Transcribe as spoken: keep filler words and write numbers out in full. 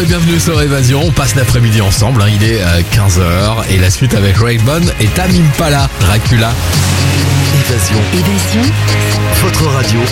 et bienvenue sur Évasion. On passe l'après-midi ensemble, hein. Il est euh, quinze heures et la suite avec Raybon et Tame Impala, Dracula. Évasion. Évasion. Votre radio